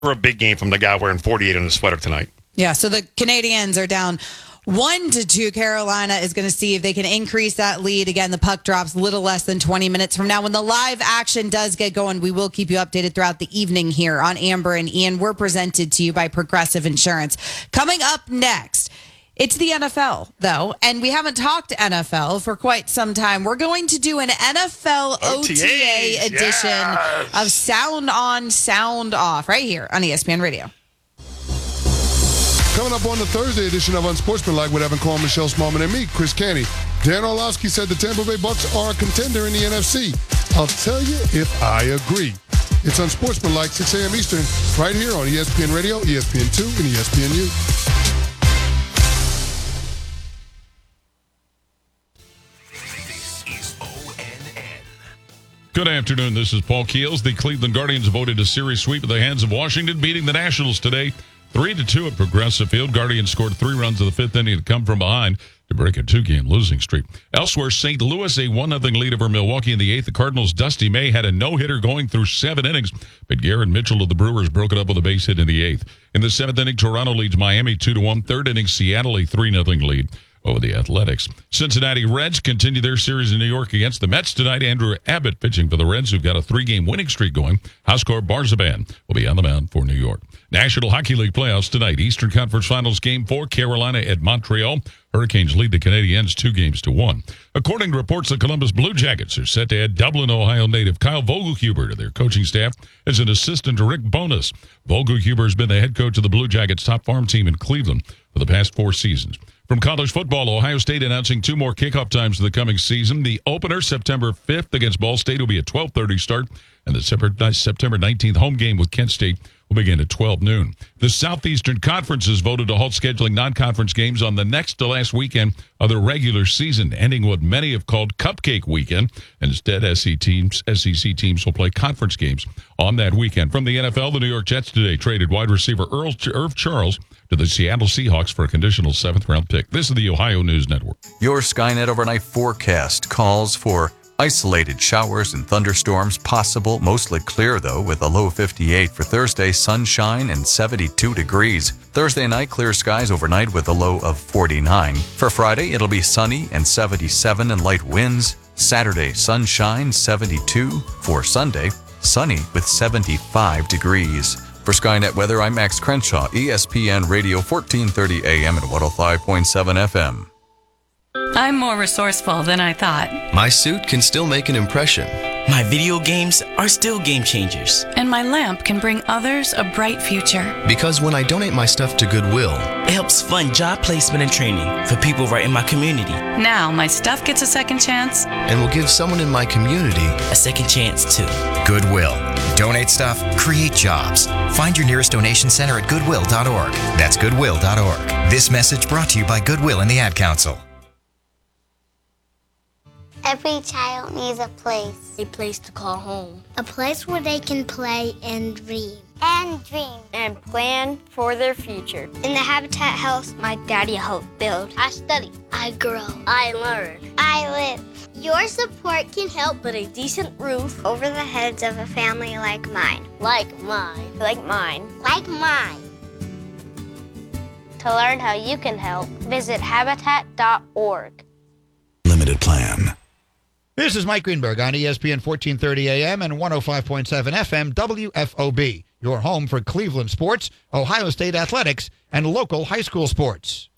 for a big game from the guy wearing 48 on his sweater tonight. Yeah, so the Canadiens are down 1-2. Carolina is going to see if they can increase that lead. Again, the puck drops a little less than 20 minutes from now. When the live action does get going, we will keep you updated throughout the evening here on Amber and Ian. We're presented to you by Progressive Insurance. Coming up next, it's the NFL, though, and we haven't talked NFL for quite some time. We're going to do an NFL OTA edition of Sound On, Sound Off right here on ESPN Radio. Coming up on the Thursday edition of Unsportsmanlike with Evan Cohen, Michelle Smallman, and me, Chris Canty. Dan Orlovsky said the Tampa Bay Bucks are a contender in the NFC. I'll tell you if I agree. It's Unsportsmanlike, 6 a.m. Eastern, right here on ESPN Radio, ESPN2, and ESPNU. Good afternoon. This is Paul Keels. The Cleveland Guardians voted a series sweep at the hands of Washington, beating the Nationals today 3-2 at Progressive Field. Guardians scored 3 runs in the fifth inning to come from behind to break a 2-game losing streak. Elsewhere, St. Louis a 1-0 lead over Milwaukee in the eighth. The Cardinals' Dusty May had a no-hitter going through 7 innings, but Garrett Mitchell of the Brewers broke it up with a base hit in the eighth. In the seventh inning, Toronto leads Miami 2-1. Third inning, Seattle a 3-0 lead over the Athletics. Cincinnati Reds continue their series in New York against the Mets tonight. Andrew Abbott pitching for the Reds, who've got a 3-game winning streak going. Housecourt Barzaban will be on the mound for New York. National Hockey League playoffs tonight. Eastern Conference Finals Game 4, Carolina at Montreal. Hurricanes lead the Canadiens 2-1. According to reports, the Columbus Blue Jackets are set to add Dublin, Ohio native Kyle Vogelhuber to their coaching staff as an assistant to Rick Bowness. Vogelhuber has been the head coach of the Blue Jackets' top farm team in Cleveland for the past 4 seasons. From college football, Ohio State announcing 2 more kickoff times for the coming season. The opener, September 5th against Ball State, will be a 12:30 start, and the September 19th home game with Kent State will begin at 12 noon. The Southeastern Conference has voted to halt scheduling non-conference games on the next to last weekend of the regular season, ending what many have called Cupcake Weekend. Instead, SEC teams will play conference games on that weekend. From the NFL, the New York Jets today traded wide receiver Irv Charles to the Seattle Seahawks for a conditional 7th-round pick. This is the Ohio News Network. Your Skynet overnight forecast calls for isolated showers and thunderstorms possible, mostly clear though, with a low 58 for Thursday, sunshine and 72 degrees. Thursday night, clear skies overnight with a low of 49. For Friday, it'll be sunny and 77 and light winds. Saturday, sunshine, 72. For Sunday, sunny with 75 degrees. For Skynet Weather, I'm Max Crenshaw, ESPN Radio 1430 AM and 105.7 FM. I'm more resourceful than I thought. My suit can still make an impression. My video games are still game changers. And my lamp can bring others a bright future. Because when I donate my stuff to Goodwill, it helps fund job placement and training for people right in my community. Now my stuff gets a second chance. And will give someone in my community a second chance too. Goodwill. Donate stuff, create jobs. Find your nearest donation center at goodwill.org. That's goodwill.org. This message brought to you by Goodwill and the Ad Council. Every child needs a place. A place to call home. A place where they can play and dream. And plan for their future. In the Habitat house, my daddy helped build. I study. I grow. I learn. I live. Your support can help put a decent roof over the heads of a family like mine. Like mine. Like mine. Like mine. To learn how you can help, visit habitat.org. Limited plan. This is Mike Greenberg on ESPN 1430 AM and 105.7 FM WFOB, your home for Cleveland sports, Ohio State athletics, and local high school sports.